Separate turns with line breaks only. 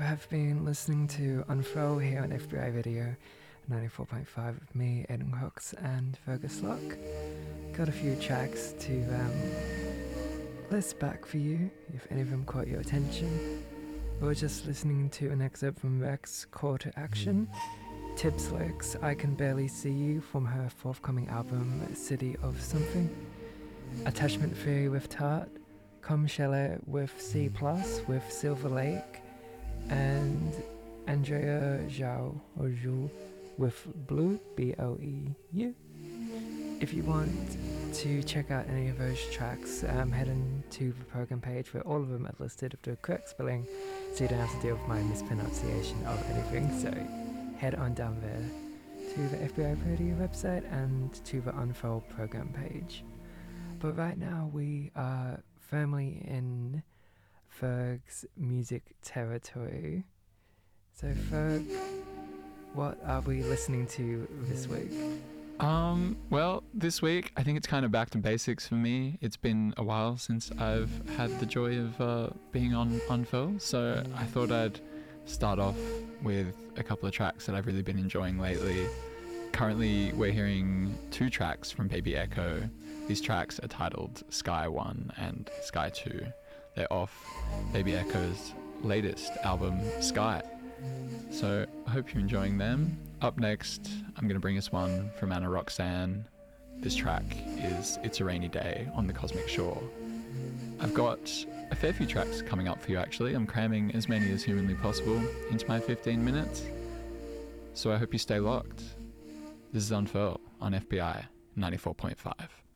have been listening to Unfurl here on FBI Radio 94.5 with me, Aidan Cox, and Fergus Locke. Got a few tracks to list back for you, if any of them caught your attention. We were just listening to an excerpt from Rex, Call to Action, Tibbs lyrics, I Can Barely See You, from her forthcoming album, City of Something, Attachment Theory with Tart, Com Shella with C+, with Silver Lake, and Andrea Zhao or Zhu with Blue, B-O-E-U. If you want to check out any of those tracks, head into the program page where all of them are listed with the correct spelling, so you don't have to deal with my mispronunciation of anything. So head on down there to the FBI Radio website and to the Unfold program page. But right now we are firmly in Ferg's music territory. So Ferg, what are we listening to this week?
Well, this week I think it's kind of back to basics for me. It's been a while since I've had the joy of being on Unfurl, so I thought I'd start off with a couple of tracks that I've really been enjoying lately. Currently we're hearing two tracks from Baby Echo. These tracks are titled Sky 1 and Sky 2. They're off Baby Echo's latest album, Sky. So I hope you're enjoying them. Up next, I'm going to bring us one from Anna Roxanne. This track is It's a Rainy Day on the Cosmic Shore. I've got a fair few tracks coming up for you actually. I'm cramming as many as humanly possible into my 15 minutes. So I hope you stay locked. This is Unfurl on FBI 94.5.